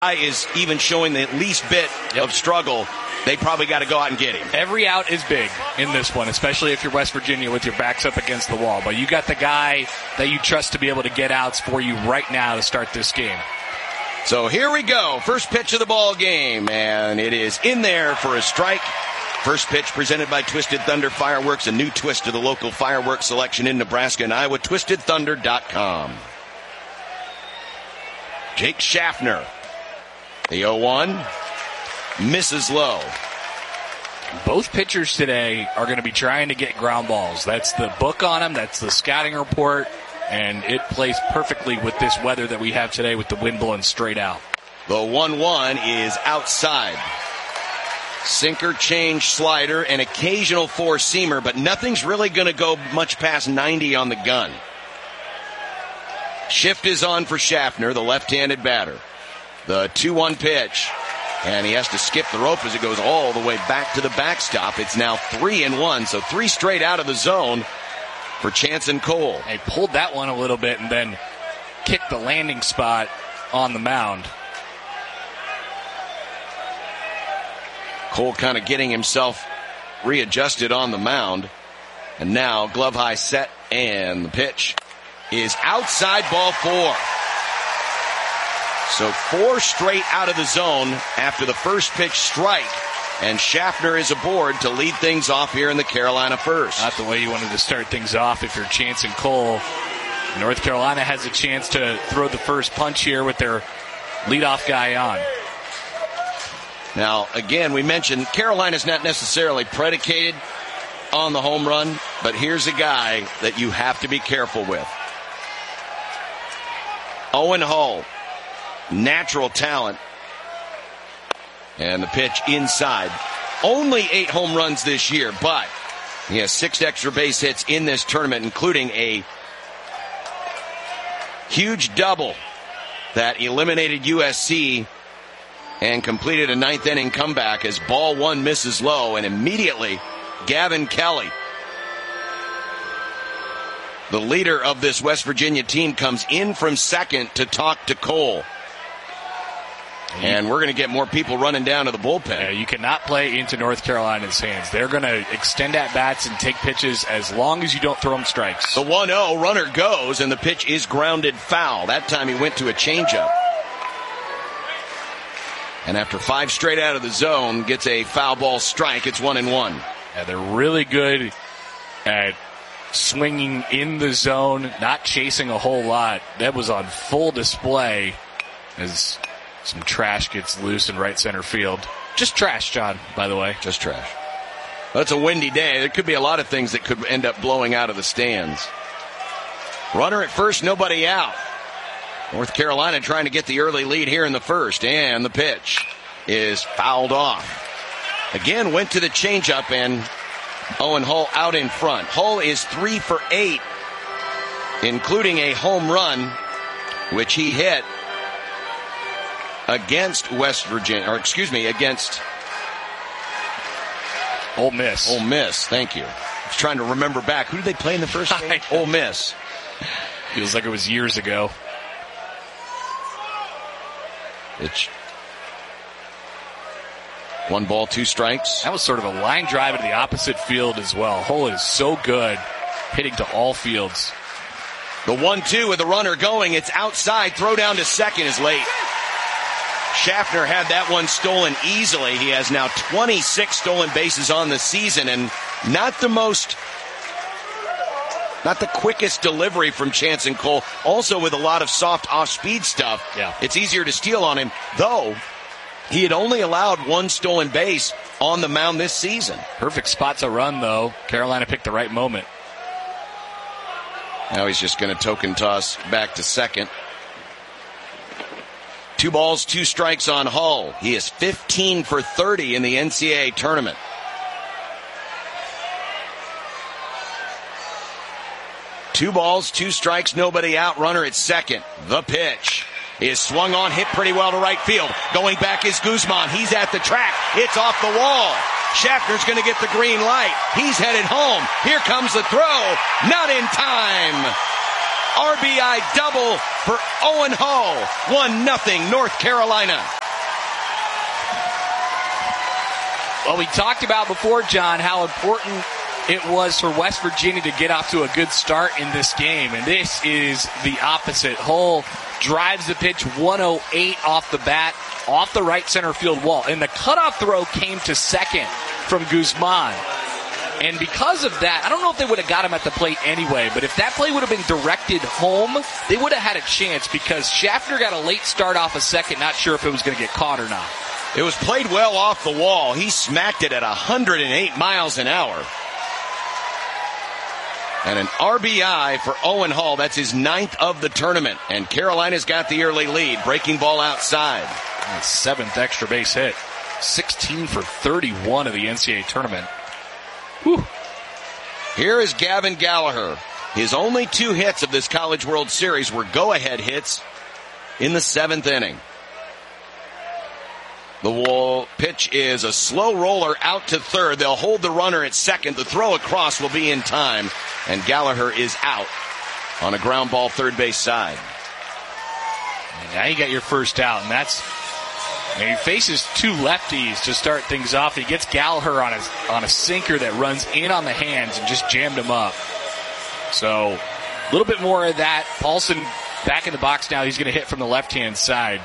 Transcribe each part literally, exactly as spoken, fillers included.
is even showing the least bit yep. of struggle, they probably got to go out and get him. Every out is big in this one, especially if you're West Virginia with your backs up against the wall. But you got the guy that you trust to be able to get outs for you right now to start this game. So here we go. First pitch of the ball game, and it is in there for a strike. First pitch presented by Twisted Thunder Fireworks, a new twist to the local fireworks selection in Nebraska and Iowa, twisted thunder dot com. Jake Schaffner. The oh one misses low. Both pitchers today are going to be trying to get ground balls. That's the book on them. That's the scouting report. And it plays perfectly with this weather that we have today with the wind blowing straight out. The one one is outside. Sinker, change, slider, and occasional four-seamer, but nothing's really going to go much past ninety on the gun. Shift is on for Schaffner, the left-handed batter. The two one pitch, and he has to skip the rope as it goes all the way back to the backstop. It's now three and one, so three straight out of the zone for Chance and Cole. They pulled that one a little bit and then kicked the landing spot on the mound. Cole kind of getting himself readjusted on the mound, and now glove high set, and the pitch is outside, ball four. So four straight out of the zone after the first pitch strike, and Schaffner is aboard to lead things off here in the Carolina first. Not the way you wanted to start things off if you're Chance and Cole. North Carolina has a chance to throw the first punch here with their leadoff guy on. Now, again, we mentioned Carolina's not necessarily predicated on the home run, but here's a guy that you have to be careful with. Owen Hull. Natural talent. And the pitch inside. Only eight home runs this year, but he has six extra base hits in this tournament, including a huge double that eliminated U S C and completed a ninth inning comeback as ball one misses low, and immediately Gavin Kelly, the leader of this West Virginia team, comes in from second to talk to Cole. And we're going to get more people running down to the bullpen. Yeah, you cannot play into North Carolina's hands. They're going to extend at bats and take pitches as long as you don't throw them strikes. The one oh, runner goes, and the pitch is grounded foul. That time he went to a changeup. And after five straight out of the zone, gets a foul ball strike. It's one and one. Yeah, they're really good at swinging in the zone, not chasing a whole lot. That was on full display as some trash gets loose in right center field. Just trash, John, by the way. Just trash. Well, it's a windy day. There could be a lot of things that could end up blowing out of the stands. Runner at first, nobody out. North Carolina trying to get the early lead here in the first, and the pitch is fouled off. Again, went to the changeup, and Owen Hull out in front. Hull is three for eight, including a home run, which he hit against West Virginia, or excuse me, against Ole Miss. Ole Miss, thank you. I was trying to remember back. Who did they play in the first game? Ole Miss. Feels like it was years ago. It's one ball, two strikes. That was sort of a line drive to the opposite field as well. Hull is so good, hitting to all fields. The one two with the runner going. It's outside. Throw down to second is late. Schaffner had that one stolen easily. He has now twenty-six stolen bases on the season, and not the most, not the quickest delivery from Chance and Cole. Also with a lot of soft off-speed stuff. Yeah. It's easier to steal on him, though he had only allowed one stolen base on the mound this season. Perfect spot to run, though. Carolina picked the right moment. Now he's just going to token toss back to second. Two balls, two strikes on Hull. He is fifteen for thirty in the N C double A tournament. Two balls, two strikes, nobody out. Runner at second. The pitch is swung on, hit pretty well to right field. Going back is Guzman. He's at the track. It's off the wall. Schaffner's going to get the green light. He's headed home. Here comes the throw. Not in time. R B I double for Owen Hall. one nothing North Carolina. Well, we talked about before, John, how important it was for West Virginia to get off to a good start in this game, and this is the opposite. Hull drives the pitch one oh eight off the bat, off the right center field wall, and the cutoff throw came to second from Guzman. And because of that, I don't know if they would have got him at the plate anyway, but if that play would have been directed home, they would have had a chance because Schaffner got a late start off a second, not sure if it was going to get caught or not. It was played well off the wall. He smacked it at one hundred eight miles an hour. And an R B I for Owen Hall. That's his ninth of the tournament. And Carolina's got the early lead. Breaking ball outside. And seventh extra base hit. sixteen for thirty-one of the N C double A tournament. Whew. Here is Gavin Gallagher. His only two hits of this College World Series were go-ahead hits in the seventh inning. The wall pitch is a slow roller out to third. They'll hold the runner at second. The throw across will be in time, and Gallagher is out on a ground ball third base side. And now you got your first out, and that's and he faces two lefties to start things off. He gets Gallagher on a on a sinker that runs in on the hands and just jammed him up. So a little bit more of that. Paulson back in the box now. He's going to hit from the left-hand side.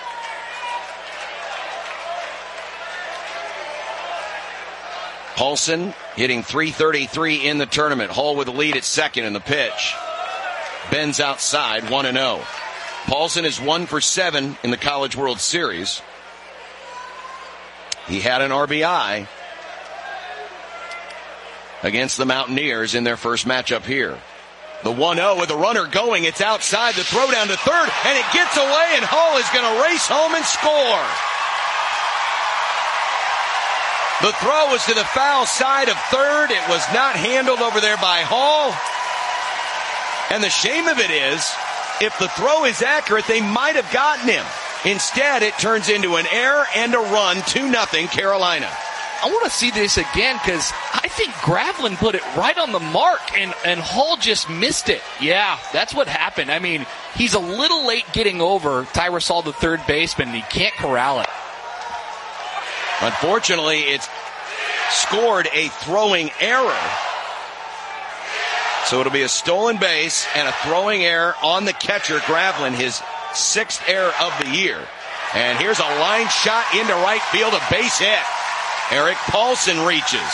Paulson hitting three thirty-three in the tournament. Hall with the lead at second in the pitch. Bends outside, one and oh. Paulson is one for seven in the College World Series. He had an R B I against the Mountaineers in their first matchup here. The one oh with the runner going. It's outside. The throw down to third, and it gets away, and Hall is going to race home and score. The throw was to the foul side of third. It was not handled over there by Hall. And the shame of it is, if the throw is accurate, they might have gotten him. Instead, it turns into an error and a run, two nothing Carolina. I want to see this again because I think Gravlin put it right on the mark, and, and Hall just missed it. Yeah, that's what happened. I mean, he's a little late getting over Tyrus Hall, the third baseman, and he can't corral it. Unfortunately, it's scored a throwing error. So it'll be a stolen base and a throwing error on the catcher, Gravlin, his sixth error of the year. And here's a line shot into right field, a base hit. Eric Paulson reaches.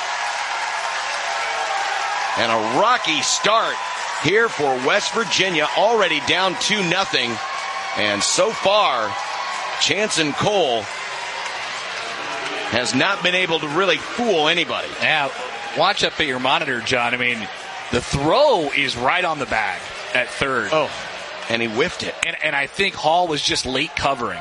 And a rocky start here for West Virginia, already down two nothing. And so far, Chanson Cole has not been able to really fool anybody. Yeah, watch up at your monitor, John. I mean, the throw is right on the bag at third. Oh, and he whiffed it. And, and I think Hall was just late covering.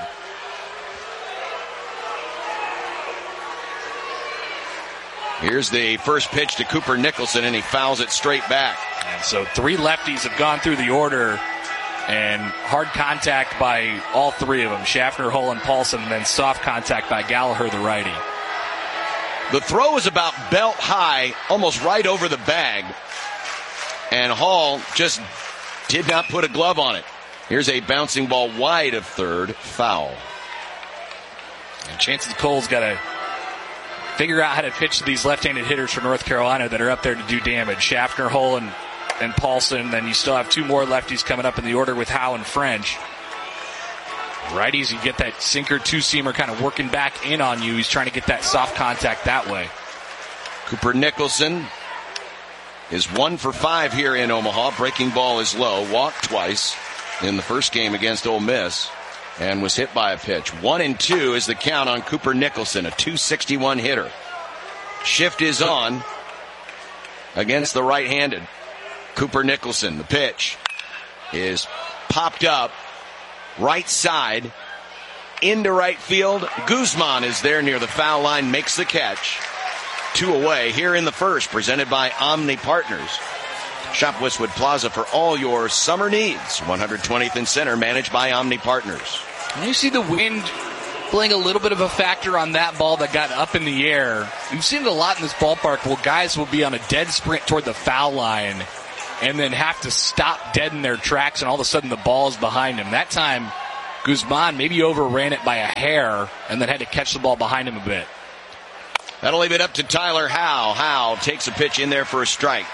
Here's the first pitch to Cooper Nicholson, and he fouls it straight back. And so three lefties have gone through the order, and hard contact by all three of them, Schaffner, Hull, and Paulson, and then soft contact by Gallagher, the righty. The throw was about belt high, almost right over the bag, and Hall just did not put a glove on it. Here's a bouncing ball wide of third, foul. And Chanson Cole's got to figure out how to pitch to these left-handed hitters from North Carolina that are up there to do damage. Schaffner, Hull, and and Paulson. Then you still have two more lefties coming up in the order with Howe and French. Righties, you get that sinker two-seamer kind of working back in on you. He's trying to get that soft contact that way. Cooper Nicholson is one for five here in Omaha. Breaking ball is low. Walked twice in the first game against Ole Miss and was hit by a pitch. One and two is the count on Cooper Nicholson, a two sixty-one hitter. Shift is on against the right-handed. Cooper Nicholson, the pitch is popped up right side into right field. Guzman is there near the foul line, makes the catch. Two away here in the first, presented by Omni Partners. Shop Westwood Plaza for all your summer needs. one hundred twentieth and Center, managed by Omni Partners. And you see the wind playing a little bit of a factor on that ball that got up in the air. You've seen it a lot in this ballpark where guys will be on a dead sprint toward the foul line, and then have to stop dead in their tracks, and all of a sudden the ball is behind him. That time, Guzman maybe overran it by a hair and then had to catch the ball behind him a bit. That'll leave it up to Tyler Howe. Howe takes a pitch in there for a strike.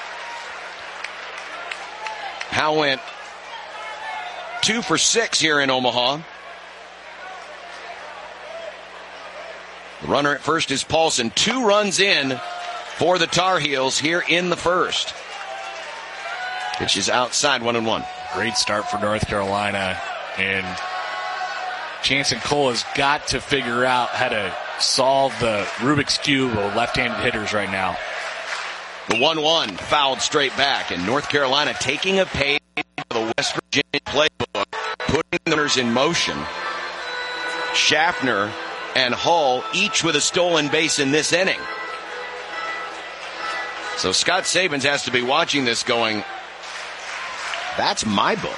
Howe went two for six here in Omaha. The runner at first is Paulson. Two runs in for the Tar Heels here in the first. Pitch is outside, one and one. Great start for North Carolina. And Jansen Cole has got to figure out how to solve the Rubik's Cube of left-handed hitters right now. The one one fouled straight back, and North Carolina taking a page of the West Virginia playbook, putting the runners in motion. Schaffner and Hull each with a stolen base in this inning. So Scott Sabins has to be watching this going, that's my book.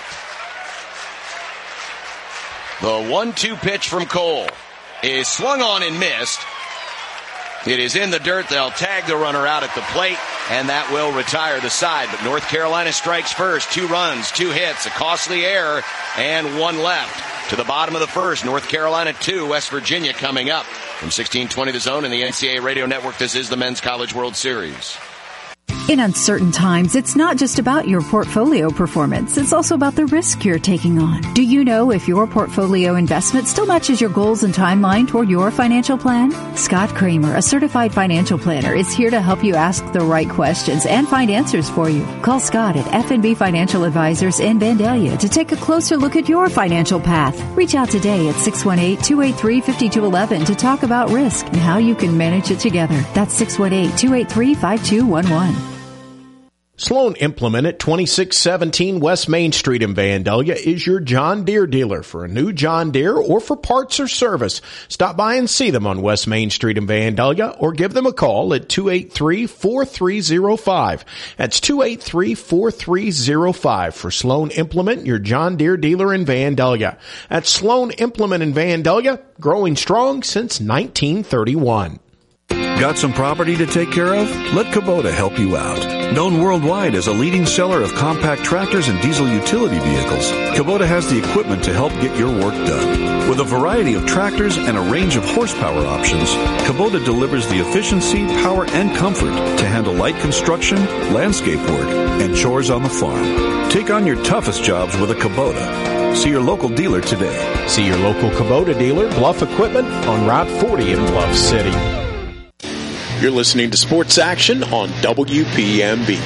The one two pitch from Cole is swung on and missed. It is in the dirt. They'll tag the runner out at the plate, and that will retire the side. But North Carolina strikes first. Two runs, two hits, a costly error, and one left. To the bottom of the first, North Carolina two, West Virginia coming up. From sixteen twenty The Zone and the N C double A Radio Network, this is the Men's College World Series. In uncertain times, it's not just about your portfolio performance. It's also about the risk you're taking on. Do you know if your portfolio investment still matches your goals and timeline toward your financial plan? Scott Kramer, a certified financial planner, is here to help you ask the right questions and find answers for you. Call Scott at F and B Financial Advisors in Vandalia to take a closer look at your financial path. Reach out today at six one eight, two eight three, five two one one to talk about risk and how you can manage it together. That's six one eight, two eight three, five two one one. Sloan Implement at twenty-six seventeen West Main Street in Vandalia is your John Deere dealer. For a new John Deere or for parts or service, stop by and see them on West Main Street in Vandalia or give them a call at two eight three, four three zero five. That's two eight three, four three zero five for Sloan Implement, your John Deere dealer in Vandalia. At Sloan Implement in Vandalia, growing strong since nineteen thirty-one. Got some property to take care of? Let Kubota help you out. Known worldwide as a leading seller of compact tractors and diesel utility vehicles, Kubota has the equipment to help get your work done. With a variety of tractors and a range of horsepower options, Kubota delivers the efficiency, power, and comfort to handle light construction, landscape work, and chores on the farm. Take on your toughest jobs with a Kubota. See your local dealer today. See your local Kubota dealer, Bluff Equipment, on Route forty in Bluff City. You're listening to Sports Action on W P M B.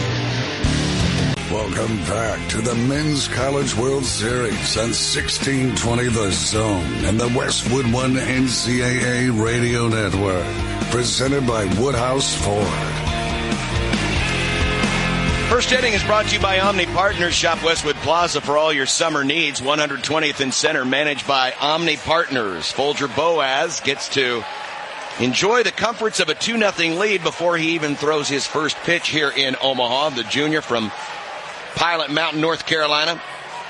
Welcome back to the Men's College World Series on sixteen twenty The Zone and the Westwood One N C double A Radio Network. Presented by Woodhouse Ford. First inning is brought to you by Omni Partners. Shop Westwood Plaza for all your summer needs. one hundred twentieth and Center, managed by Omni Partners. Folger Boaz gets to enjoy the comforts of a two nothing lead before he even throws his first pitch here in Omaha. The junior from Pilot Mountain, North Carolina.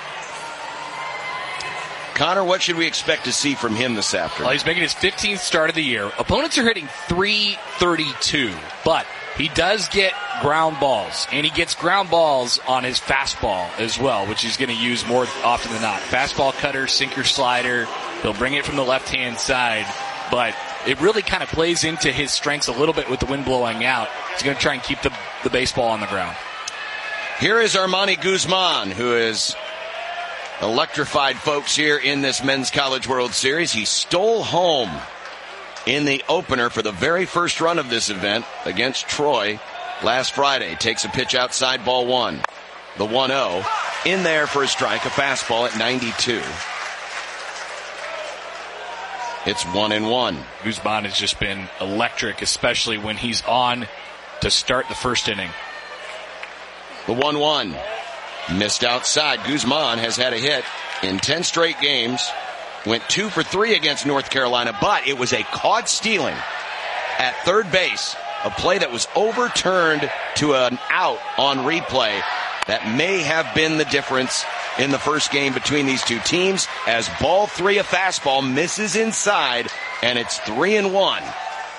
Connor, what should we expect to see from him this afternoon? Well, he's making his fifteenth start of the year. Opponents are hitting three thirty-two, but he does get ground balls, and he gets ground balls on his fastball as well, which he's going to use more often than not. Fastball, cutter, sinker, slider. He'll bring it from the left-hand side, but it really kind of plays into his strengths a little bit with the wind blowing out. He's going to try and keep the, the baseball on the ground. Here is Armani Guzman, who has electrified folks here in this Men's College World Series. He stole home in the opener for the very first run of this event against Troy last Friday. Takes a pitch outside, ball one. The one oh. In there for a strike, a fastball at ninety-two. It's one and one. Guzman has just been electric, especially when he's on to start the first inning. The one one. Missed outside. Guzman has had a hit in ten straight games. Went two for three against North Carolina, but it was a caught stealing at third base. A play that was overturned to an out on replay. That may have been the difference in the first game between these two teams, as ball three, a fastball, misses inside, and it's three and one.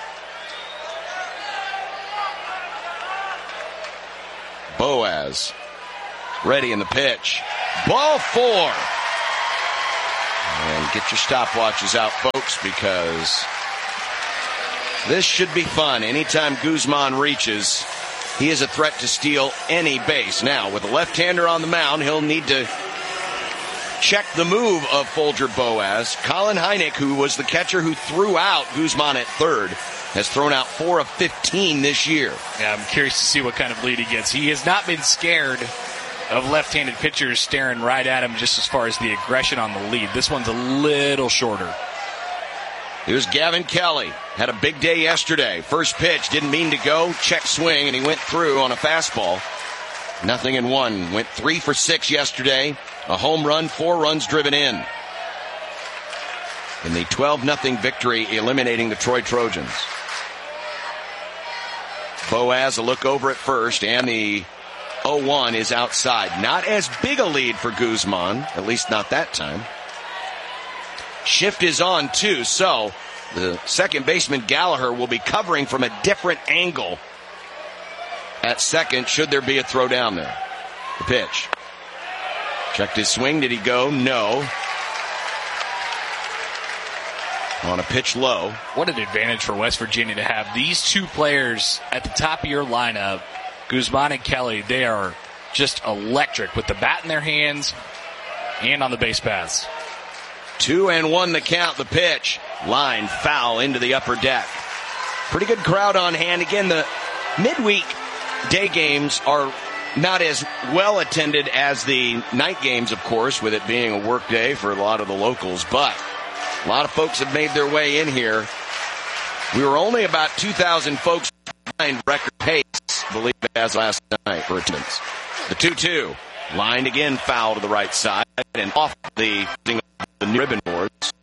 Boaz Ready in the pitch. Ball four. And get your stopwatches out, folks, because this should be fun. Anytime Guzman reaches, he is a threat to steal any base. Now, with a left-hander on the mound, he'll need to check the move of Folger Boaz. Colin Heineck, who was the catcher who threw out Guzman at third, has thrown out four of fifteen this year. Yeah, I'm curious to see what kind of lead he gets. He has not been scared of left-handed pitchers staring right at him just as far as the aggression on the lead. This one's a little shorter. Here's Gavin Kelly. Had a big day yesterday. First pitch, didn't mean to go. Check swing, and he went through on a fastball. Nothing in one. Went three for six yesterday. A home run, four runs driven in. In the twelve nothing victory, eliminating the Troy Trojans. Boaz a look over at first, and the oh one is outside. Not as big a lead for Guzman, at least not that time. Shift is on, too, so the second baseman Gallagher will be covering from a different angle at second, should there be a throw down there. The pitch. Checked his swing. Did he go? No. On a pitch low. What an advantage for West Virginia to have these two players at the top of your lineup, Guzman and Kelly. They are just electric with the bat in their hands and on the base paths. Two and one the count. The pitch. Line foul into the upper deck. Pretty good crowd on hand. Again, the midweek day games are not as well attended as the night games, of course, with it being a work day for a lot of the locals. But a lot of folks have made their way in here. We were only about two thousand folks behind record pace, I believe, as last night for attendance. The two two. Lined again, foul to the right side and off the, the new ribbon boards.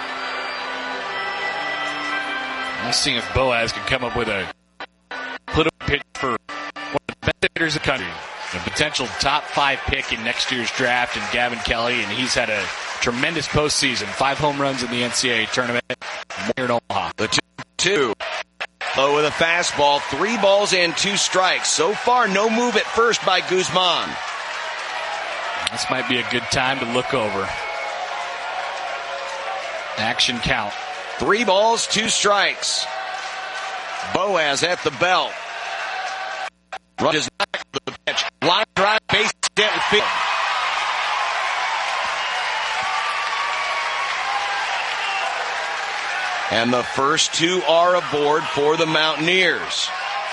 Let's see if Boaz can come up with a put a pitch for one of the best hitters in the country. A potential top five pick in next year's draft in Gavin Kelly, and he's had a tremendous postseason. Five home runs in the N C double A tournament here in Omaha. The two two. Low with a fastball. Three balls and two strikes. So far, no move at first by Guzman. This might be a good time to look over. Action count. Three balls, two strikes. Boaz at the belt. Run is not the pitch. Line drive, base hit and field. And the first two are aboard for the Mountaineers.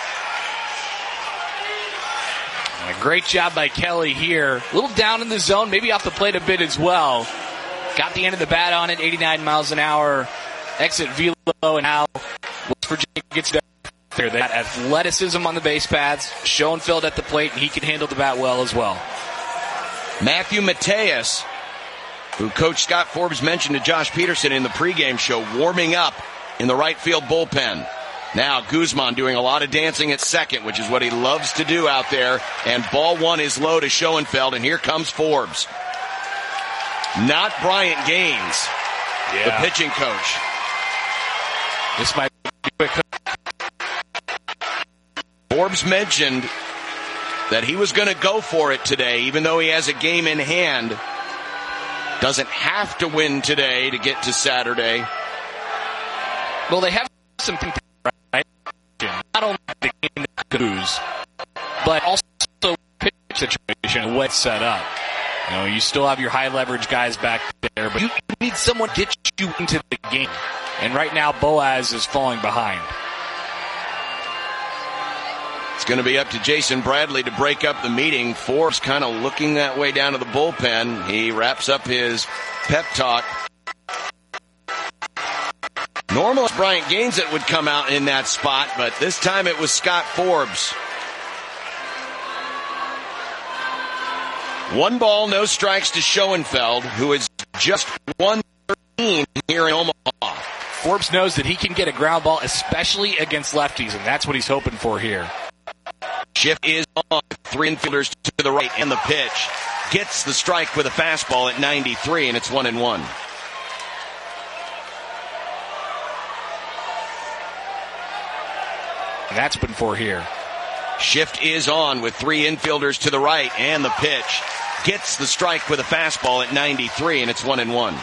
A great job by Kelly here. A little down in the zone, maybe off the plate a bit as well. Got the end of the bat on it, eighty-nine miles an hour. Exit velo, and now West Virginia gets there. That athleticism on the base paths. Schoenfeld at the plate, and he can handle the bat well as well. Matthew Mateus, who Coach Scott Forbes mentioned to Josh Peterson in the pregame show, warming up in the right field bullpen. Now Guzman doing a lot of dancing at second, which is what he loves to do out there. And ball one is low to Schoenfeld, and here comes Forbes. Not Bryant Gaines, yeah. The pitching coach. This might be quick. Forbes mentioned that he was going to go for it today, even though he has a game in hand. Doesn't have to win today to get to Saturday. Well, they have some things, right? Not only the game that could lose, but also pitch situation, the way it's set up. You know, you still have your high leverage guys back there, but you need someone to get you into the game. And right now, Boaz is falling behind. It's going to be up to Jason Bradley to break up the meeting. Forbes kind of looking that way down to the bullpen. He wraps up his pep talk. Normally, it's Bryant Gaines that would come out in that spot, but this time it was Scott Forbes. One ball, no strikes to Schoenfeld, who is just one thirteen here in Omaha. Forbes knows that he can get a ground ball, especially against lefties, and that's what he's hoping for here. Shift is on. Three infielders to the right, and the pitch gets the strike with a fastball at ninety-three, and it's one and one. And that's been for here. Shift is on with three infielders to the right, and the pitch gets the strike with a fastball at ninety-three, and it's one and one.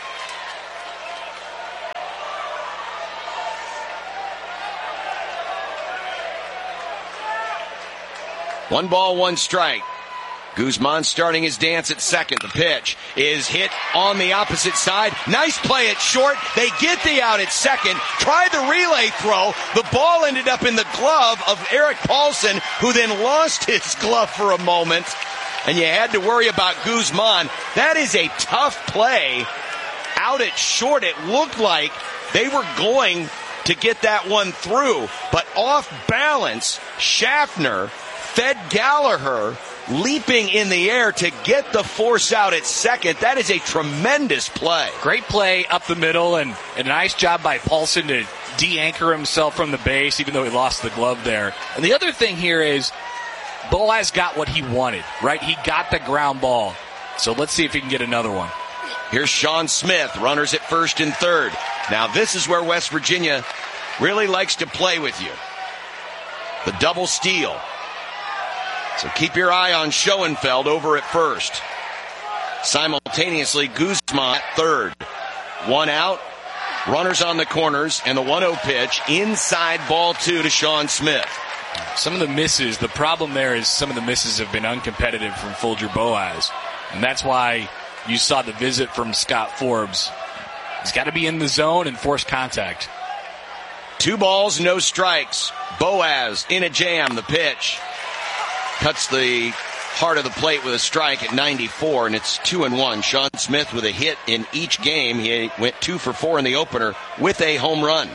One ball, one strike. Guzman starting his dance at second. The pitch is hit on the opposite side. Nice play at short. They get the out at second. Try the relay throw. The ball ended up in the glove of Eric Paulson, who then lost his glove for a moment. And you had to worry about Guzman. That is a tough play out at short. It looked like they were going to get that one through. But off balance, Schaffner fed Gallagher leaping in the air to get the force out at second. That is a tremendous play. Great play up the middle, and, and a nice job by Paulson to de-anchor himself from the base, even though he lost the glove there. And the other thing here is Boaz got what he wanted, right? He got the ground ball. So let's see if he can get another one. Here's Sean Smith, runners at first and third. Now this is where West Virginia really likes to play with you. The double steal. So keep your eye on Schoenfeld over at first. Simultaneously, Guzman at third. One out, runners on the corners, and the one oh pitch inside ball two to Sean Smith. Some of the misses, the problem there is some of the misses have been uncompetitive from Folger Boaz. And that's why you saw the visit from Scott Forbes. He's got to be in the zone and force contact. Two balls, no strikes. Boaz in a jam, the pitch. Cuts the heart of the plate with a strike at ninety-four, and it's two and one. Sean Smith with a hit in each game. He went two for four in the opener with a home run.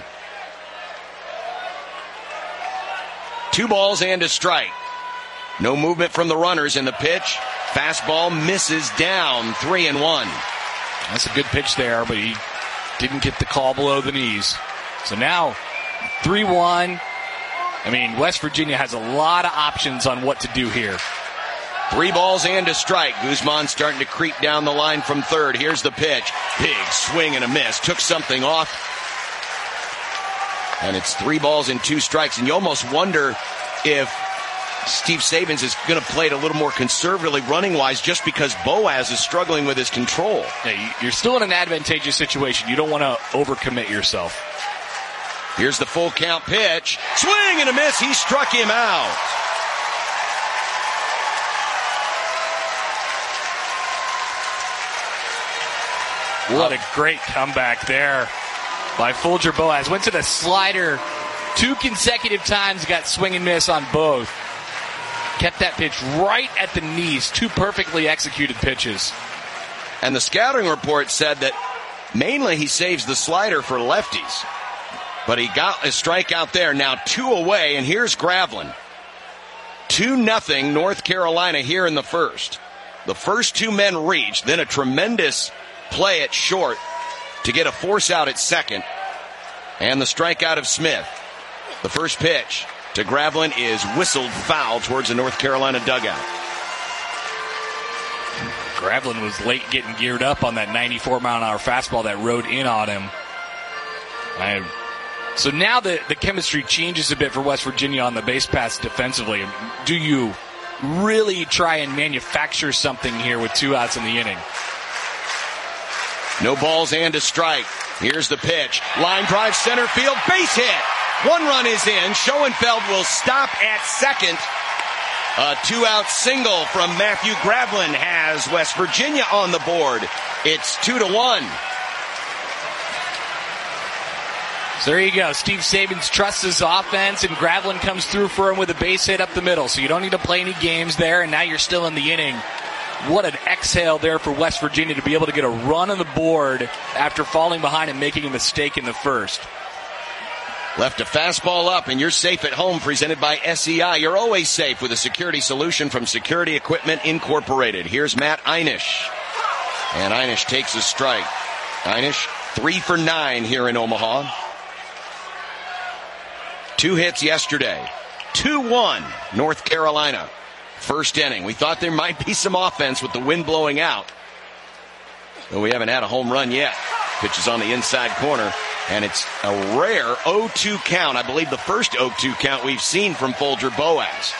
Two balls and a strike. No movement from the runners in the pitch. Fastball misses down, three and one. That's a good pitch there, but he didn't get the call below the knees. So now, three one. I mean, West Virginia has a lot of options on what to do here. Three balls and a strike. Guzman starting to creep down the line from third. Here's the pitch. Big swing and a miss. Took something off. And it's three balls and two strikes. And you almost wonder if Steve Sabins is going to play it a little more conservatively running-wise just because Boaz is struggling with his control. Yeah, you're still in an advantageous situation. You don't want to overcommit yourself. Here's the full count pitch. Swing and a miss. He struck him out. What a great comeback there by Folger Boaz. Went to the slider two consecutive times, got swing and miss on both. Kept that pitch right at the knees. Two perfectly executed pitches. And the scouting report said that mainly he saves the slider for lefties. But he got a strikeout there. Now two away, and here's Gravelin. two nothing North Carolina here in the first. The first two men reached, then a tremendous play at short to get a force out at second. And the strikeout of Smith. The first pitch to Gravelin is whistled foul towards the North Carolina dugout. Gravelin was late getting geared up on that ninety-four mile an hour fastball that rode in on him. I So now the, the chemistry changes a bit for West Virginia on the base paths defensively. Do you really try and manufacture something here with two outs in the inning? No balls and a strike. Here's the pitch. Line drive center field. Base hit. One run is in. Schoenfeld will stop at second. A two-out single from Matthew Gravelin has West Virginia on the board. It's two to one. So there you go. Steve Sabins trusts his offense, and Gravelin comes through for him with a base hit up the middle. So you don't need to play any games there, and now you're still in the inning. What an exhale there for West Virginia to be able to get a run on the board after falling behind and making a mistake in the first. Left a fastball up, and you're safe at home, presented by S E I. You're always safe with a security solution from Security Equipment Incorporated. Here's Matt Einish. And Einish takes a strike. Einish, three for nine here in Omaha. Two hits yesterday. two one, North Carolina. First inning. We thought there might be some offense with the wind blowing out, but we haven't had a home run yet. Pitch is on the inside corner, and it's a rare oh two count. I believe the first oh two count we've seen from Folger Boaz.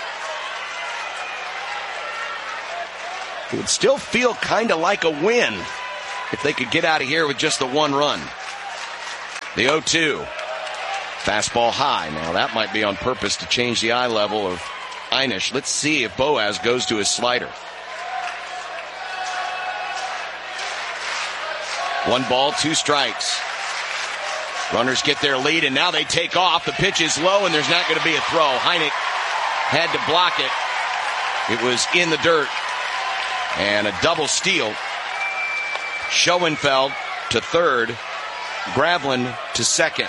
It would still feel kind of like a win if they could get out of here with just the one run. The oh two. Fastball high. Now that might be on purpose to change the eye level of Einish. Let's see if Boaz goes to his slider. One ball, two strikes. Runners get their lead, and now they take off. The pitch is low, and there's not going to be a throw. Heineck had to block it. It was in the dirt. And a double steal. Schoenfeld to third. Gravlin to second.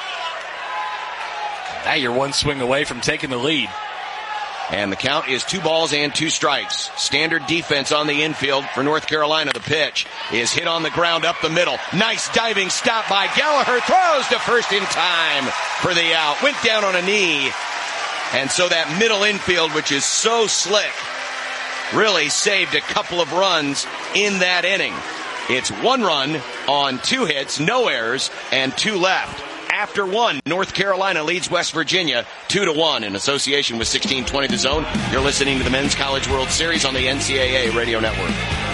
Now you're one swing away from taking the lead. And the count is two balls and two strikes. Standard defense on the infield for North Carolina. The pitch is hit on the ground up the middle. Nice diving stop by Gallagher. Throws to first in time for the out. Went down on a knee. And so that middle infield, which is so slick, really saved a couple of runs in that inning. It's one run on two hits, no errors, and two left. After one, North Carolina leads West Virginia two to one in association with sixteen twenty The Zone. You're listening to the Men's College World Series on the N C double A Radio Network.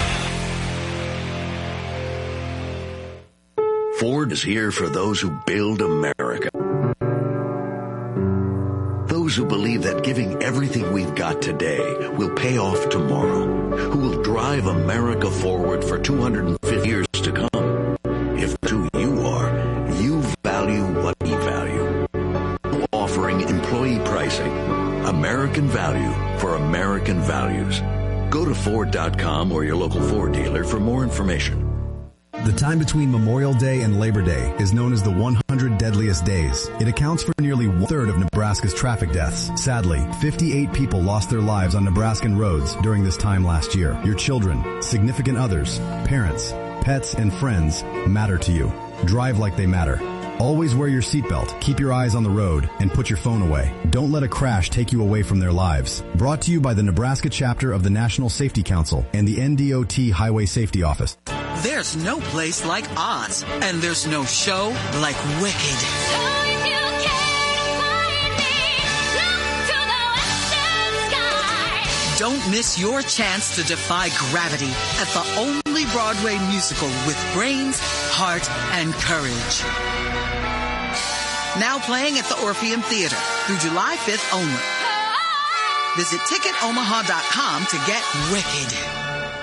Ford is here for those who build America. Those who believe that giving everything we've got today will pay off tomorrow. Who will drive America forward for two hundred fifty years to come. If that's who you are, you value what we value. Offering employee pricing. American value for American values. Go to Ford dot com or your local Ford dealer for more information. The time between Memorial Day and Labor Day is known as the one hundred deadliest days. It accounts for nearly one-third of Nebraska's traffic deaths. Sadly, fifty-eight people lost their lives on Nebraskan roads during this time last year. Your children, significant others, parents, pets, and friends matter to you. Drive like they matter. Always wear your seatbelt, keep your eyes on the road, and put your phone away. Don't let a crash take you away from their lives. Brought to you by the Nebraska chapter of the National Safety Council and the N D O T Highway Safety Office. There's no place like Oz, and there's no show like Wicked. So if you can't find me, look to the western sky. Don't miss your chance to defy gravity at the only Broadway musical with brains, heart, and courage. Now playing at the Orpheum Theater through July fifth only. Visit ticket omaha dot com to get Wicked.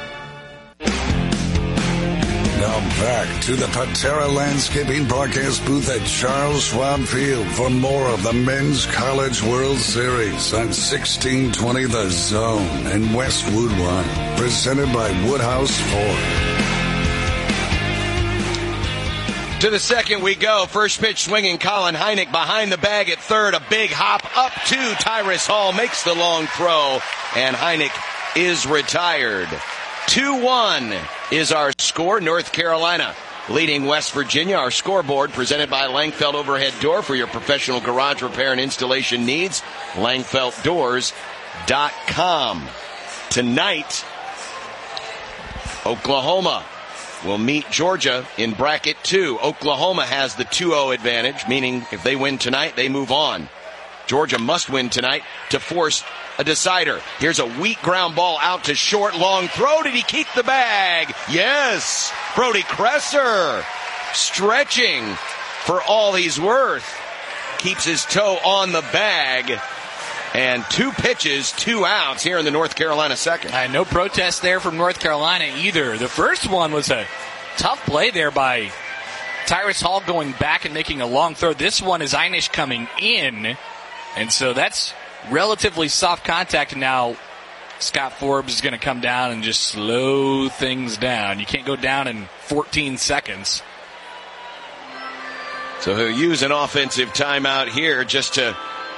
Now back to the Patera Landscaping broadcast booth at Charles Schwab Field for more of the Men's College World Series on sixteen twenty The Zone and Westwood One, presented by Woodhouse Ford. To the second we go. First pitch swinging. Colin Heineck behind the bag at third. A big hop up to Tyrus Hall. Makes the long throw. And Heineck is retired. two one is our score. North Carolina leading West Virginia. Our scoreboard presented by Langfeld Overhead Door for your professional garage repair and installation needs. Langfeld Doors dot com. Tonight, Oklahoma will meet Georgia in bracket two. Oklahoma has the two oh advantage, meaning if they win tonight, they move on. Georgia must win tonight to force a decider. Here's a weak ground ball out to short. Long throw. Did he keep the bag? Yes. Brody Kresser stretching for all he's worth. Keeps his toe on the bag. And two pitches, two outs here in the North Carolina second. Uh, no protest there from North Carolina either. The first one was a tough play there by Tyrus Hall going back and making a long throw. This one is Einish coming in. And so that's relatively soft contact. And now Scott Forbes is going to come down and just slow things down. You can't go down in fourteen seconds. So he'll use an offensive timeout here just to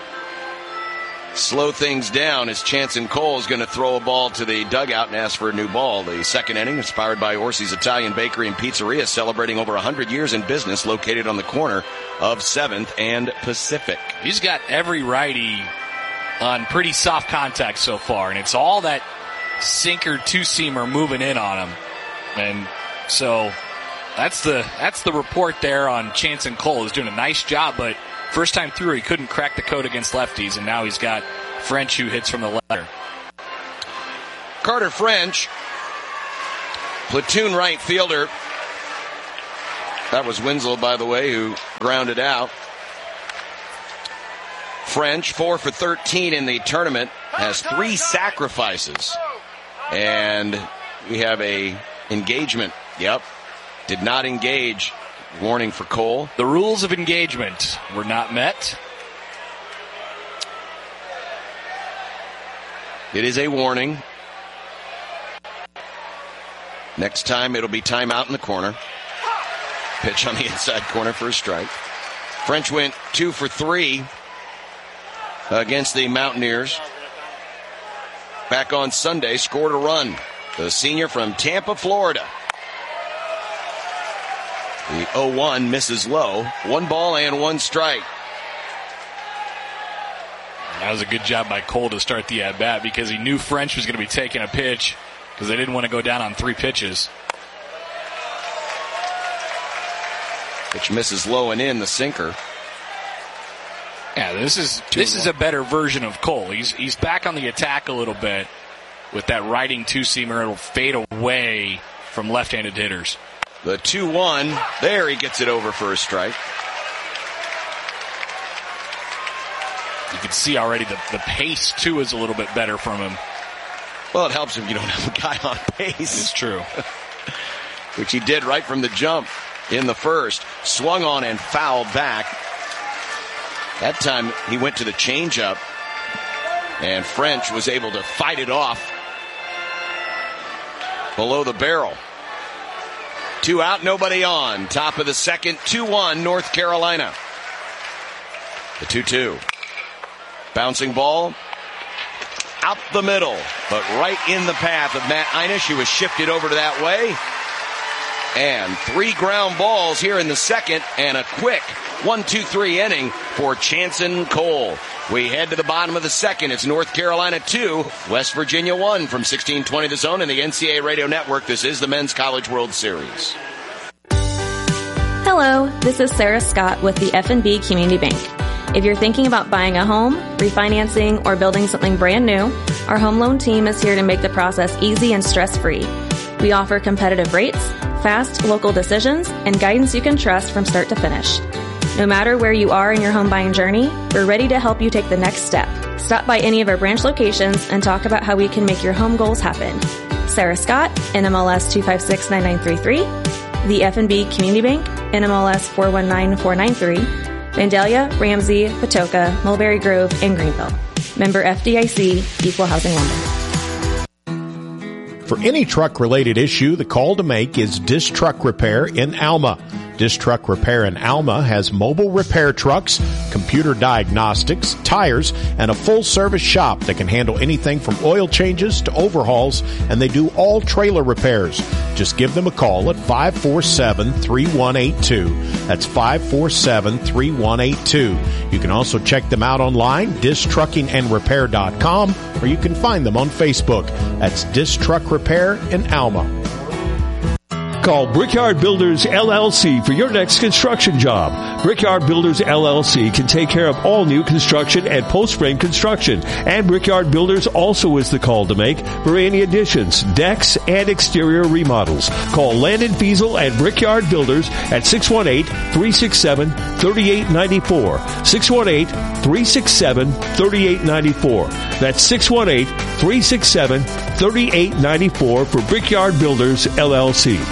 slow things down as Chanson Cole is going to throw a ball to the dugout and ask for a new ball. The second inning, inspired by Orsi's Italian Bakery and Pizzeria, celebrating over one hundred years in business, located on the corner of seventh and Pacific. He's got every righty on pretty soft contact so far, and it's all that sinker two-seamer moving in on him. And so That's the that's the report there on Chanson Cole. He's doing a nice job, but first time through he couldn't crack the code against lefties, and now he's got French who hits from the letter. Carter French, platoon right fielder. That was Winslow, by the way, who grounded out. French, four for thirteen in the tournament, has three sacrifices. And we have a engagement. Yep. Did not engage. Warning for Cole. The rules of engagement were not met. It is a warning. Next time it'll be timeout in the corner. Pitch on the inside corner for a strike. French went two for three against the Mountaineers. Back on Sunday, scored a run. The senior from Tampa, Florida. The oh one misses low. One ball and one strike. That was a good job by Cole to start the at-bat because he knew French was going to be taking a pitch because they didn't want to go down on three pitches. Pitch misses low and in, the sinker. Yeah, this is this is a better version of Cole. He's he's back on the attack a little bit with that riding two-seamer. It'll fade away from left-handed hitters. The two one. There, he gets it over for a strike. You can see already the, the pace, too, is a little bit better from him. Well, it helps if you don't have a guy on pace. It's true. Which he did right from the jump in the first. Swung on and fouled back. That time he went to the changeup, and French was able to fight it off below the barrel. Two out, nobody on. Top of the second, two one, North Carolina. The two two. Bouncing ball out the middle, but right in the path of Matt Einish. He was shifted over to that way. And three ground balls here in the second, and a quick one two three inning for Chanson Cole. We head to the bottom of the second. It's North Carolina two, West Virginia one from sixteen twenty The Zone and the N C A A Radio Network. This is the Men's College World Series. Hello, this is Sarah Scott with the F N B Community Bank. If you're thinking about buying a home, refinancing, or building something brand new, our home loan team is here to make the process easy and stress-free. We offer competitive rates, fast local decisions, and guidance you can trust from start to finish. No matter where you are in your home buying journey, we're ready to help you take the next step. Stop by any of our branch locations and talk about how we can make your home goals happen. Sarah Scott, N M L S two five six nine nine three three, the F N B Community Bank, N M L S four one nine four nine three, Vandalia, Ramsey, Patoka, Mulberry Grove, and Greenville. Member F D I C, Equal Housing Lender. For any truck-related issue, the call to make is Disc Truck Repair in Alma. Disc Truck Repair in Alma has mobile repair trucks, computer diagnostics, tires, and a full-service shop that can handle anything from oil changes to overhauls, and they do all trailer repairs. Just give them a call at five four seven, three one eight two. That's five four seven, three one eight two. You can also check them out online, disc trucking and repair dot com, or you can find them on Facebook. That's Disc Truck Repair in Alma. Call Brickyard Builders, L L C for your next construction job. Brickyard Builders, L L C can take care of all new construction and post-frame construction. And Brickyard Builders also is the call to make for any additions, decks, and exterior remodels. Call Landon Fiesel and Brickyard Builders at six one eight, three six seven, three eight nine four. six one eight, three six seven, three eight nine four. That's six one eight, three six seven, three eight nine four for Brickyard Builders, L L C.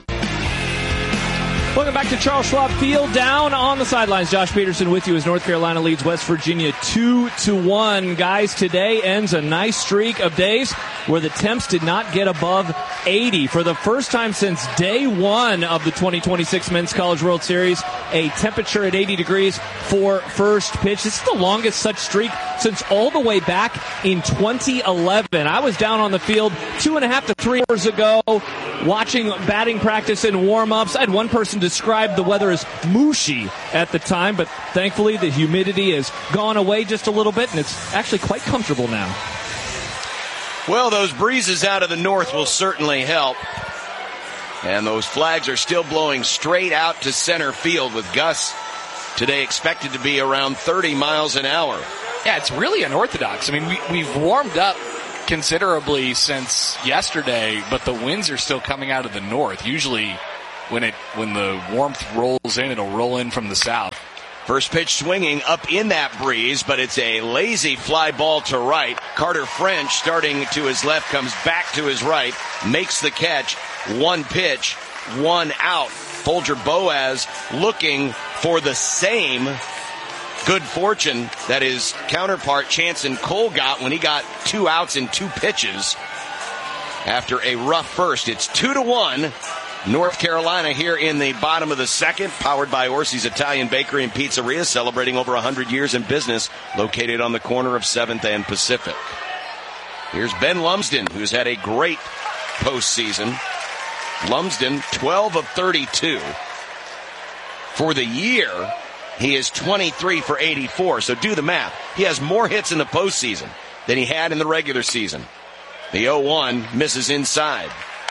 Welcome back to Charles Schwab Field. Down on the sidelines, Josh Peterson with you as North Carolina leads West Virginia two to one. Guys, today ends a nice streak of days where the temps did not get above eighty. For the first time since day one of the twenty twenty-six Men's College World Series, a temperature at eighty degrees for first pitch. This is the longest such streak since all the way back in twenty eleven. I was down on the field two and a half to three hours ago watching batting practice and warm-ups. I had one person describe the weather as mushy at the time, but thankfully the humidity has gone away just a little bit, and it's actually quite comfortable now. Well, those breezes out of the north will certainly help. And those flags are still blowing straight out to center field with gusts today expected to be around thirty miles an hour. Yeah, it's really unorthodox. I mean, we, we've warmed up considerably since yesterday, but the winds are still coming out of the north. Usually when it when the warmth rolls in, it'll roll in from the south. First pitch swinging up in that breeze, but it's a lazy fly ball to right. Carter French starting to his left, comes back to his right, makes the catch. One pitch, one out. Folger Boaz looking for the same good fortune that his counterpart Chanson Cole got when he got two outs in two pitches after a rough first. It's two to one. North Carolina here in the bottom of the second, powered by Orsi's Italian Bakery and Pizzeria, celebrating over one hundred years in business, located on the corner of seventh and Pacific. Here's Ben Lumsden, who's had a great postseason. Lumsden, twelve of thirty-two. For the year, he is twenty-three for eighty-four, so do the math. He has more hits in the postseason than he had in the regular season. The oh one misses inside.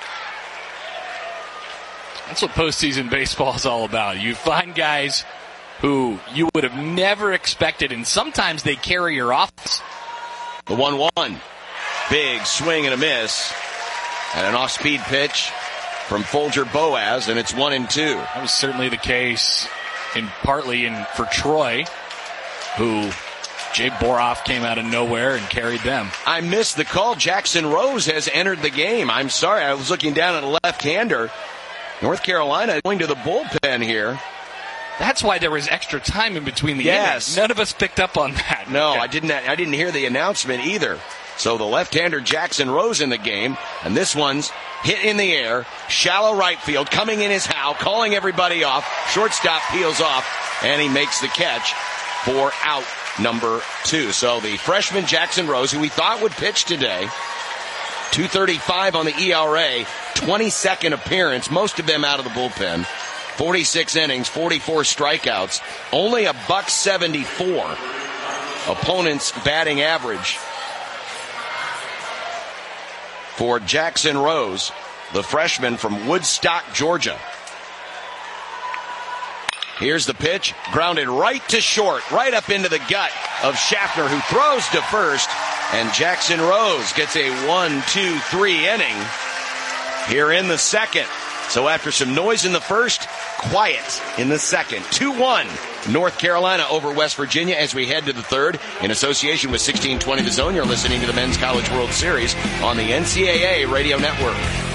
That's what postseason baseball is all about. You find guys who you would have never expected, and sometimes they carry your offense. The one one. Big swing and a miss. And an off-speed pitch from Folger Boaz, and it's one and two. That was certainly the case, in partly in for Troy, who Jay Boroff came out of nowhere and carried them. I missed the call. Jackson Rose has entered the game. I'm sorry. I was looking down at a left-hander. North Carolina going to the bullpen here. That's why there was extra time in between the yes. innings. None of us picked up on that. No, I didn't. I didn't hear the announcement either. So the left-hander Jackson Rose in the game, and this one's hit in the air, shallow right field, coming in his Howe, calling everybody off. Shortstop peels off, and he makes the catch for out number two. So the freshman Jackson Rose, who we thought would pitch today, two thirty-five on the E R A, twenty-second appearance, most of them out of the bullpen, forty-six innings, forty-four strikeouts, only a buck seventy-four opponent's batting average for Jackson Rose, the freshman from Woodstock, Georgia. Here's the pitch, grounded right to short, right up into the gut of Schaffner, who throws to first, and Jackson Rose gets a one, two, three inning here in the second. So after some noise in the first, quiet in the second. two one, North Carolina over West Virginia as we head to the third. In association with sixteen twenty The Zone, you're listening to the Men's College World Series on the N C double A Radio Network.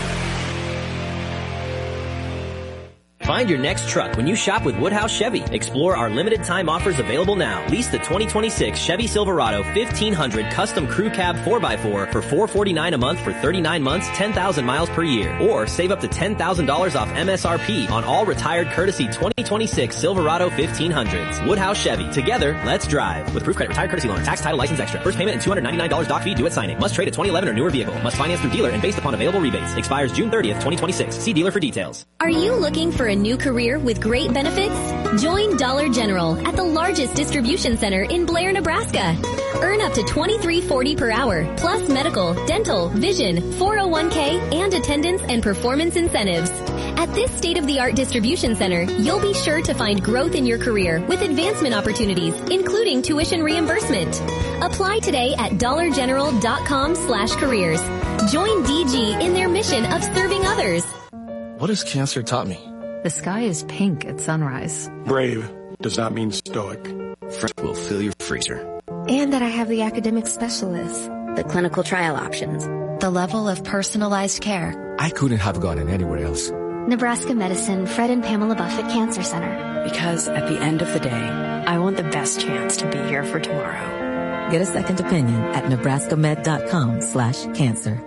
Find your next truck when you shop with Woodhouse Chevy. Explore our limited time offers available now. Lease the twenty twenty-six Chevy Silverado fifteen hundred Custom Crew Cab four by four for four hundred forty-nine dollars a month for thirty-nine months, ten thousand miles per year. Or save up to ten thousand dollars off M S R P on all retired courtesy twenty twenty-six Silverado fifteen hundreds. Woodhouse Chevy. Together, let's drive. With proof credit retired courtesy loan. Tax, title, license extra. First payment and two hundred ninety-nine dollars doc fee due at signing. Must trade a twenty eleven or newer vehicle. Must finance through dealer and based upon available rebates. Expires June thirtieth, twenty twenty-six. See dealer for details. Are you looking for a new career with great benefits? Join Dollar General at the largest distribution center in Blair, Nebraska. Earn up to twenty-three forty per hour, plus medical, dental, vision, four oh one k, and attendance and performance incentives. At this state-of-the-art distribution center, you'll be sure to find growth in your career with advancement opportunities, including tuition reimbursement. Apply today at dollargeneral.com slash careers. Join D G in their mission of serving others. What has cancer taught me? The sky is pink at sunrise. Brave does not mean stoic. Friend will fill your freezer. And that I have the academic specialists. The clinical trial options. The level of personalized care. I couldn't have gotten anywhere else. Nebraska Medicine Fred and Pamela Buffett Cancer Center. Because at the end of the day, I want the best chance to be here for tomorrow. Get a second opinion at nebraskamed.com slash cancer.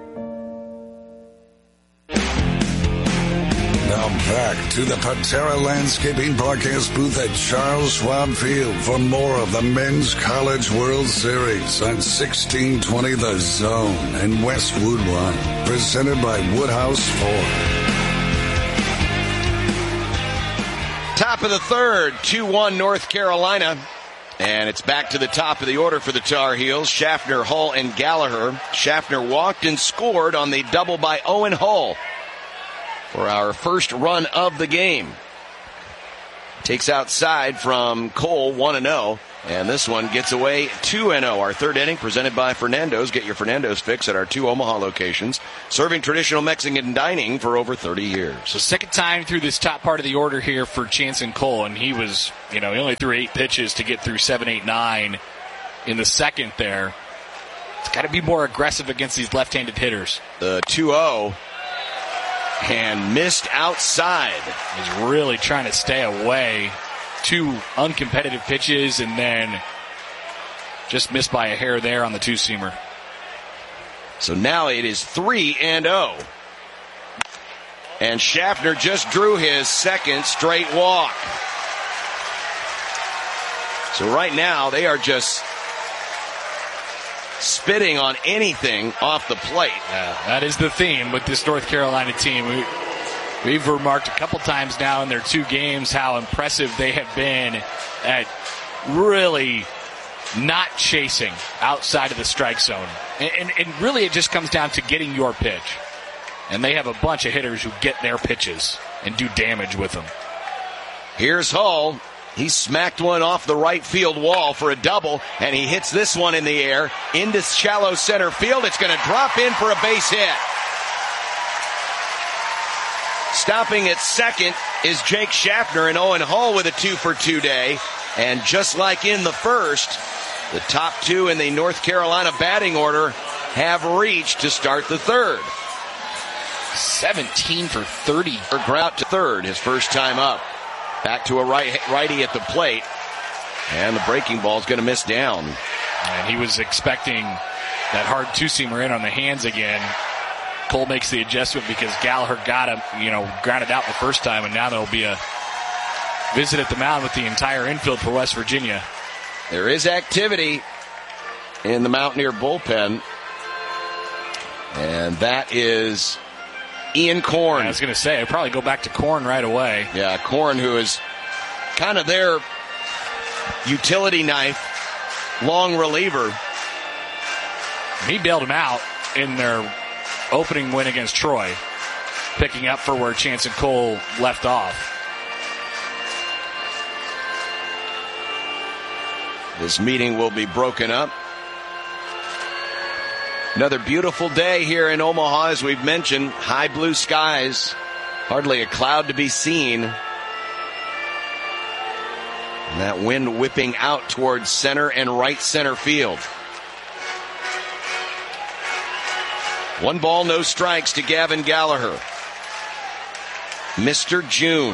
Now back to the Patera Landscaping Broadcast booth at Charles Schwab Field for more of the Men's College World Series on sixteen twenty The Zone and Westwood One, presented by Woodhouse Ford. Top of the third, two one North Carolina. And it's back to the top of the order for the Tar Heels. Schaffner, Hull, and Gallagher. Schaffner walked and scored on the double by Owen Hull. for our first run of the game. Takes outside from Cole, one and oh. And this one gets away two and oh. Our third inning presented by Fernando's. Get your Fernando's fix at our two Omaha locations. Serving traditional Mexican dining for over thirty years. So second time through this top part of the order here for Chanson Cole. And he was, you know, he only threw eight pitches to get through seven, eight, nine in the second there. It's got to be more aggressive against these left-handed hitters. The two oh. And missed outside. He's really trying to stay away. Two uncompetitive pitches and then just missed by a hair there on the two-seamer. So now it is three and oh. And Schaffner just drew his second straight walk. So right now they are just spitting on anything off the plate. Yeah, that is the theme with this North Carolina team. We, we've remarked a couple times now in their two games how impressive they have been at really not chasing outside of the strike zone. And, and, and really it just comes down to getting your pitch. And they have a bunch of hitters who get their pitches and do damage with them. Here's Hull. He smacked one off the right field wall for a double, and he hits this one in the air into shallow center field. It's going to drop in for a base hit. Stopping at second is Jake Schaffner, and Owen Hull with a two for two day. And just like in the first, the top two in the North Carolina batting order have reached to start the third. seventeen for thirty. Or grout to third, his first time up. Back to a right, righty at the plate. And the breaking ball is going to miss down. And he was expecting that hard two-seamer in on the hands again. Cole makes the adjustment because Gallagher got him, you know, grounded out the first time, and now there'll be a visit at the mound with the entire infield for West Virginia. There is activity in the Mountaineer bullpen. And that is Ian Korn. I was going to say, I'd probably go back to Korn right away. Yeah, Korn, who is kind of their utility knife, long reliever. He bailed him out in their opening win against Troy, picking up for where Chanson Cole left off. This meeting will be broken up. Another beautiful day here in Omaha, as we've mentioned. High blue skies. Hardly a cloud to be seen. And that wind whipping out towards center and right center field. One ball, no strikes to Gavin Gallagher. Mister June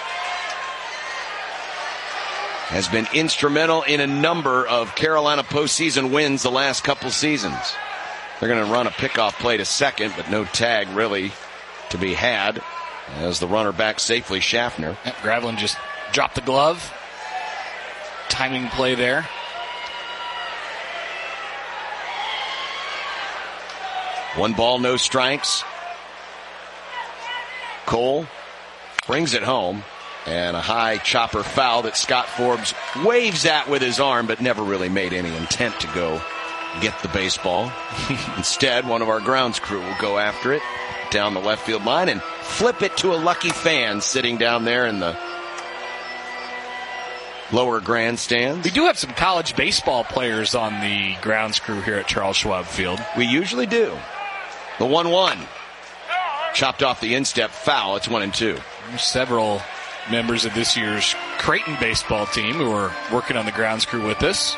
has been instrumental in a number of Carolina postseason wins the last couple seasons. They're going to run a pickoff play to second, but no tag really to be had as the runner back safely, Schaffner. Yep, Graveline just dropped the glove. Timing play there. One ball, no strikes. Cole brings it home, and a high chopper foul that Scott Forbes waves at with his arm, but never really made any intent to go get the baseball. Instead, one of our grounds crew will go after it down the left field line and flip it to a lucky fan sitting down there in the lower grandstands. We do have some college baseball players on the grounds crew here at Charles Schwab Field. We usually do. The one one. Chopped off the instep foul. It's one and two. There's several members of this year's Creighton baseball team who are working on the grounds crew with us.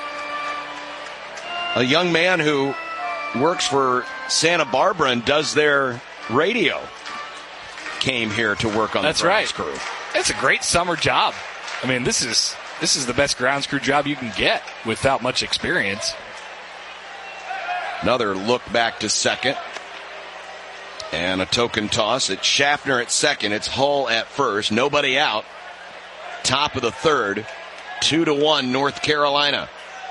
A young man who works for Santa Barbara and does their radio came here to work on That's the grounds right. crew. It's a great summer job. I mean, this is this is the best grounds crew job you can get without much experience. Another look back to second. And a token toss. It's Schaffner at second. It's Hull at first. Nobody out. Top of the third. Two to one, North Carolina.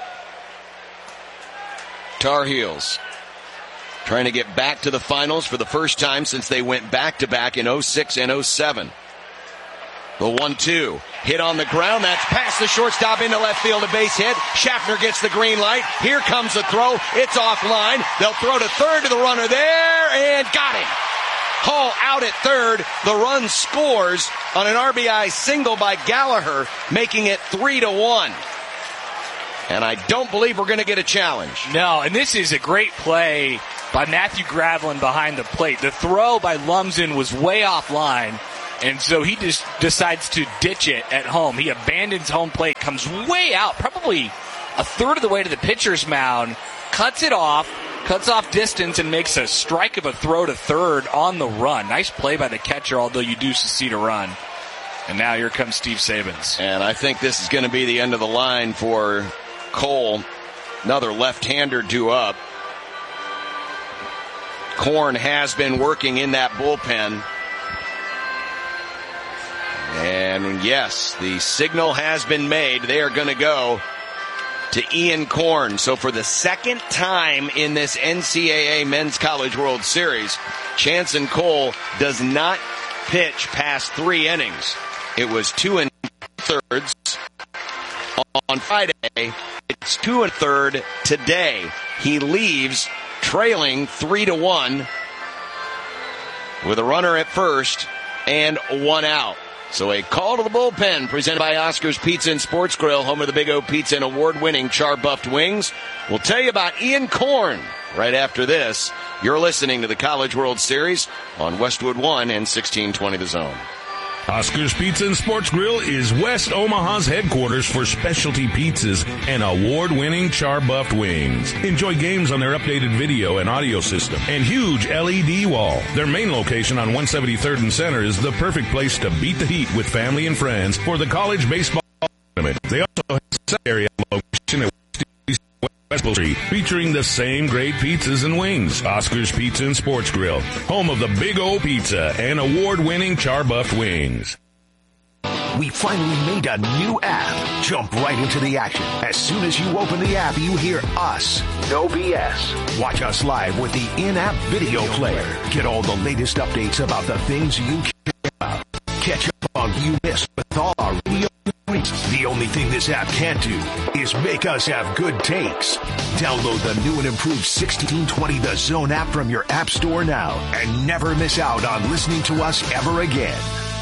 Tar Heels trying to get back to the finals for the first time since they went back-to-back in oh six and oh seven. The one two. Hit on the ground. That's past the shortstop into left field. A base hit. Schaffner gets the green light. Here comes the throw. It's offline. They'll throw to third to the runner there and got him. Hall out at third. The run scores on an R B I single by Gallagher, making it three to one. And I don't believe we're going to get a challenge. No, and this is a great play by Matthew Gravelin behind the plate. The throw by Lumsden was way offline, and so he just decides to ditch it at home. He abandons home plate, comes way out, probably a third of the way to the pitcher's mound, cuts it off, cuts off distance, and makes a strike of a throw to third on the run. Nice play by the catcher, although you do succeed a run. And now here comes Steve Sabins. And I think this is going to be the end of the line for Cole. Another left-hander due up. Korn has been working in that bullpen. And yes, the signal has been made. They are going to go to Ian Korn. So for the second time in this N C double A Men's College World Series, Chanson Cole does not pitch past three innings. It was two and thirds on Friday. It's two and third today. He leaves trailing three to one with a runner at first and one out. So a call to the bullpen presented by Oscar's Pizza and Sports Grill, home of the Big O Pizza and award-winning char-buffed wings. We'll tell you about Ian Korn right after this. You're listening to the College World Series on Westwood One and sixteen twenty The Zone. Oscar's Pizza and Sports Grill is West Omaha's headquarters for specialty pizzas and award-winning char-buffed wings. Enjoy games on their updated video and audio system and huge L E D wall. Their main location on one seventy-third and Center is the perfect place to beat the heat with family and friends for the college baseball tournament. They also have a secondary location at West Street, featuring the same great pizzas and wings. Oscar's Pizza and Sports Grill, home of the Big O Pizza and award-winning char-buffed wings. We finally made a new app. Jump right into the action. As soon as you open the app, you hear us. No B S. Watch us live with the in-app video player. Get all the latest updates about the things you care about. Catch up on you missed with all our radio. The only thing this app can't do is make us have good takes. Download the new and improved sixteen twenty The Zone app from your app store now and never miss out on listening to us ever again.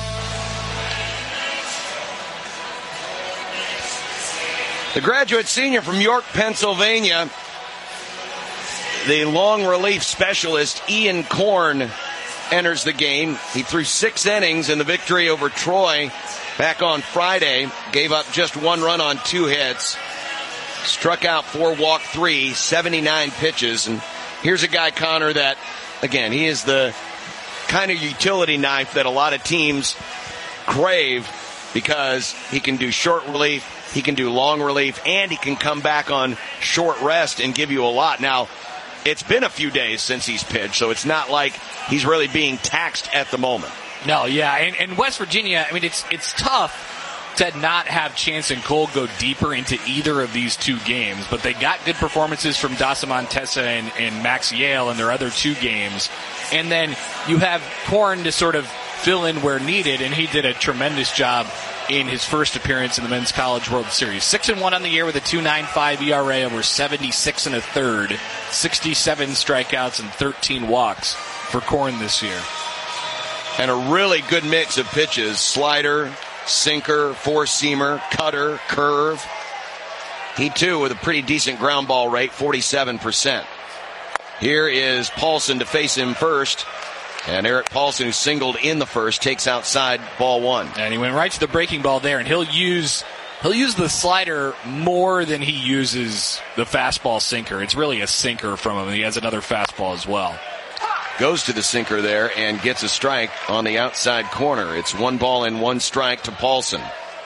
The graduate senior from York, Pennsylvania, the long relief specialist, Ian Korn, enters the game. He threw six innings in the victory over Troy back on Friday, gave up just one run on two hits, struck out four, walked three, seventy-nine pitches. And here's a guy, Connor, that, again, he is the kind of utility knife that a lot of teams crave because he can do short relief, he can do long relief, and he can come back on short rest and give you a lot. Now, it's been a few days since he's pitched, so it's not like he's really being taxed at the moment. No, yeah, and, and West Virginia, I mean, it's it's tough to not have Chanson Cole go deeper into either of these two games, but they got good performances from Dasa Montesa and, and Max Yale in their other two games, and then you have Korn to sort of fill in where needed, and he did a tremendous job in his first appearance in the Men's College World Series. Six and one on the year with a two point nine five E R A over seventy-six and a third, sixty-seven strikeouts and thirteen walks for Korn this year. And a really good mix of pitches: slider, sinker, four-seamer, cutter, curve. He, too, with a pretty decent ground ball rate, forty-seven percent. Here is Paulson to face him first. And Eric Paulson, who singled in the first, takes outside ball one. And he went right to the breaking ball there, and he'll use he'll use the slider more than he uses the fastball sinker. It's really a sinker from him. He has another fastball as well. Goes to the sinker there and gets a strike on the outside corner. It's one ball and one strike to Paulson.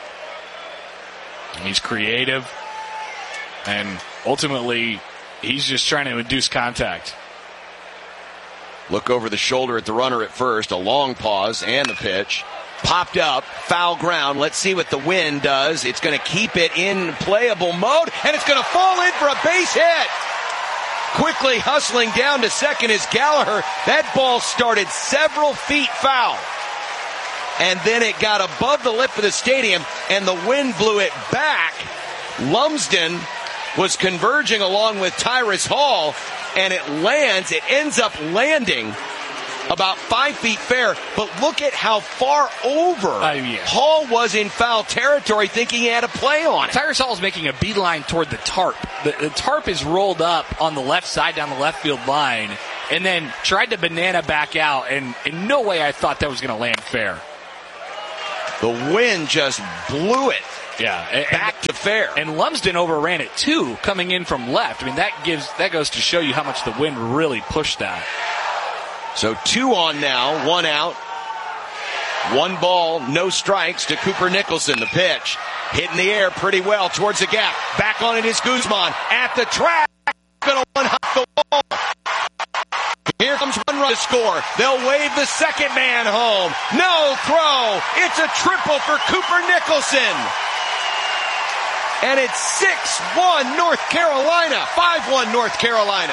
He's creative, and ultimately, he's just trying to induce contact. Look over the shoulder at the runner at first. A long pause and the pitch. Popped up. Foul ground. Let's see what the wind does. It's going to keep it in playable mode, and it's going to fall in for a base hit. Quickly hustling down to second is Gallagher. That ball started several feet foul. And then it got above the lip of the stadium, and the wind blew it back. Lumsden was converging along with Tyrus Hall, and it lands, it ends up landing about five feet fair, but look at how far over uh, yeah. Hall was in foul territory thinking he had a play on it. Tyrus Hall is making a beeline toward the tarp. The, the tarp is rolled up on the left side down the left field line, and then tried to banana back out, and in no way I thought that was going to land fair. The wind just blew it. Yeah, and, back to fair. And Lumsden overran it too, coming in from left. I mean, that gives that goes to show you how much the wind really pushed that. So two on now, one out. One ball, no strikes to Cooper Nicholson. The pitch hit in the air pretty well towards the gap. Back on it is Guzman at the track. Gonna one hop the wall. Here comes one run to score. They'll wave the second man home. No throw. It's a triple for Cooper Nicholson. And it's six one North Carolina. five one North Carolina.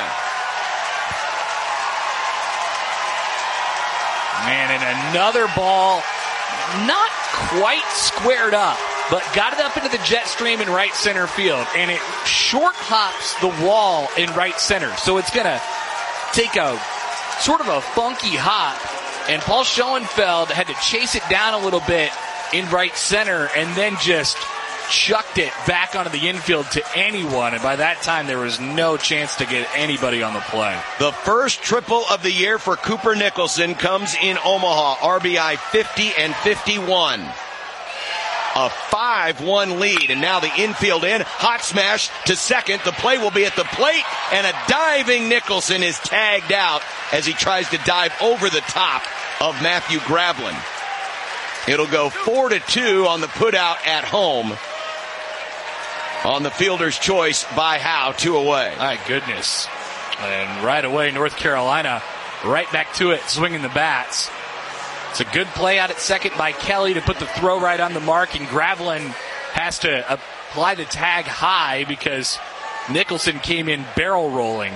Man, and another ball not quite squared up, but got it up into the jet stream in right center field. And it short hops the wall in right center. So it's going to take a sort of a funky hop. And Paul Schoenfeld had to chase it down a little bit in right center and then just chucked it back onto the infield to anyone, and by that time there was no chance to get anybody on the play. The first triple of the year for Cooper Nicholson comes in Omaha. R B I fifty and fifty-one. A five one lead, and now the infield in. Hot smash to second. The play will be at the plate, and a diving Nicholson is tagged out as he tries to dive over the top of Matthew Gravlin. It'll go four to two on the putout at home. On the fielder's choice by Howe, two away. My goodness. And right away, North Carolina right back to it, swinging the bats. It's a good play out at second by Kelly to put the throw right on the mark, and Gravlin has to apply the tag high because Nicholson came in barrel rolling.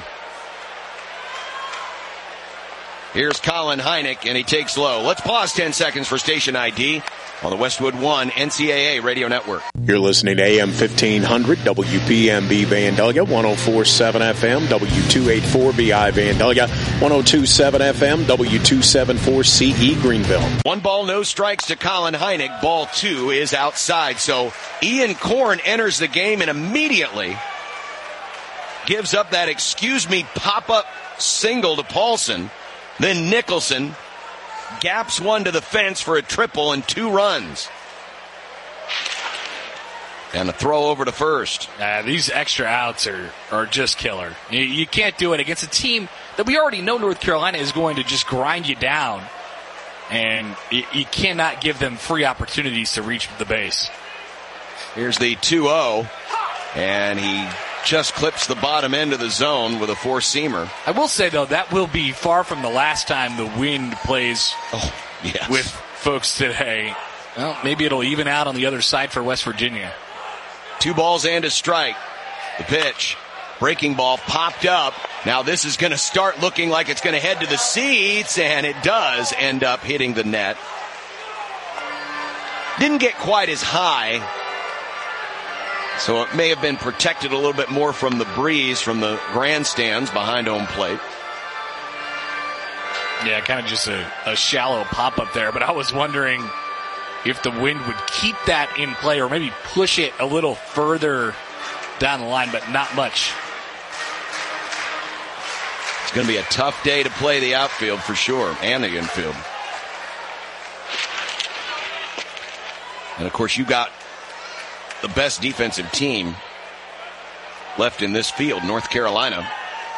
Here's Colin Heineck, and he takes low. Let's pause ten seconds for station I D on the Westwood One N C double A Radio Network. You're listening to A M fifteen hundred W P M B Vandalia, one oh four point seven F M, W two eighty-four B I Vandalia, one oh two point seven F M, W two seventy-four C E Greenville. One ball, no strikes to Colin Heineck. Ball two is outside. So Ian Korn enters the game and immediately gives up that excuse me pop-up single to Paulson. Then Nicholson gaps one to the fence for a triple and two runs. And a throw over to first. Uh, these extra outs are, are just killer. You, you can't do it against a team that we already know North Carolina is going to just grind you down. And you, you cannot give them free opportunities to reach the base. Here's the two oh. And he just clips the bottom end of the zone with a four-seamer. I will say, though, that will be far from the last time the wind plays oh, yes. with folks today. Well, maybe it'll even out on the other side for West Virginia. Two balls and a strike. The pitch. Breaking ball popped up. Now this is going to start looking like it's going to head to the seats, and it does end up hitting the net. Didn't get quite as high, so it may have been protected a little bit more from the breeze from the grandstands behind home plate. Yeah, kind of just a, a shallow pop-up there, but I was wondering if the wind would keep that in play or maybe push it a little further down the line, but not much. It's going to be a tough day to play the outfield for sure, and the infield. And, of course, you got the best defensive team left in this field, North Carolina.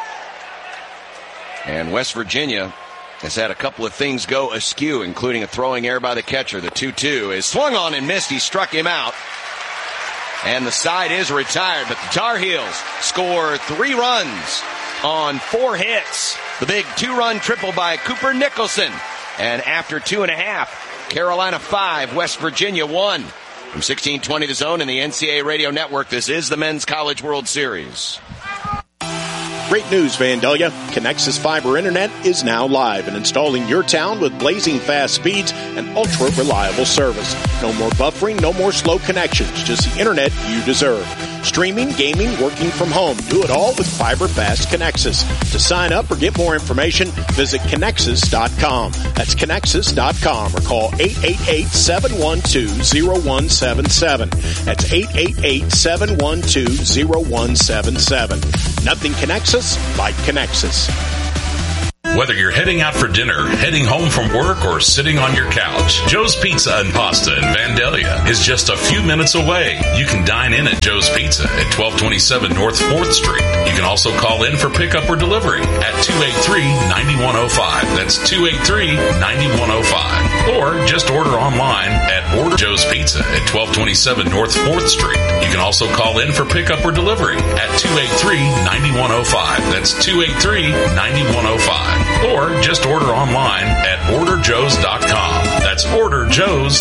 And West Virginia has had a couple of things go askew, including a throwing error by the catcher. The two two is swung on and missed. He struck him out. And the side is retired, but the Tar Heels score three runs on four hits. The big two-run triple by Cooper Nicholson. And after two and a half, Carolina five, West Virginia one. From sixteen twenty The Zone and the N C double A Radio Network, this is the Men's College World Series. Great news, Vandalia. Connexus Fiber Internet is now live and installing your town with blazing fast speeds and ultra-reliable service. No more buffering, no more slow connections, just the internet you deserve. Streaming, gaming, working from home. Do it all with FiberFast Connexus. To sign up or get more information, visit Connexus dot com. That's Connexus dot com or call eight eight eight, seven one two, zero one seven seven. That's eight eight eight, seven one two, zero one seven seven. Nothing connects us like Connexus. Whether you're heading out for dinner, heading home from work, or sitting on your couch, Joe's Pizza and Pasta in Vandalia is just a few minutes away. You can dine in at Joe's Pizza at twelve twenty-seven North fourth Street. You can also call in for pickup or delivery at two eight three, nine one zero five. That's two eight three, nine one zero five. Or just order online at Order Joe's Pizza at twelve twenty-seven North fourth Street. You can also call in for pickup or delivery at two eight three, nine one zero five. That's two eight three, nine one zero five. Or just order online at order joes dot com. That's order joes